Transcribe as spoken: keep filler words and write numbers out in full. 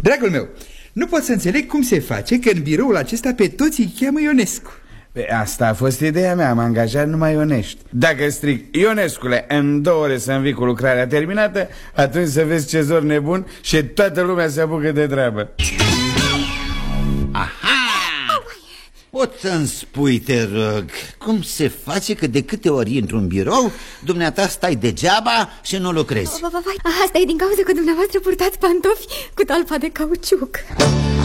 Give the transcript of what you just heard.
Dragul meu, nu pot să înțeleg cum se face că în biroul acesta pe toți îi cheamă Ionescu. Asta a fost ideea mea, am angajat numai Ionești. Dacă stric: Ionescule, în două ore să-mi vii cu lucrarea terminată, atunci să vezi ce zor nebun și toată lumea se apucă de treabă. Aha! Poți să-mi spui, te rog, cum se face că de câte ori intru în birou, dumneata stai degeaba și nu lucrezi? Asta e din cauza că dumneavoastră purtați pantofi cu talpa de cauciuc.